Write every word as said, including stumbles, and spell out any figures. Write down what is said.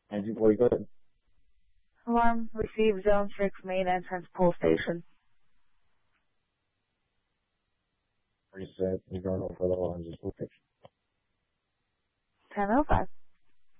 nineteen forty, go ahead. Alarm received, zone six, main entrance, pull station. Reset, ignore no further alarms, pull station. ten oh five.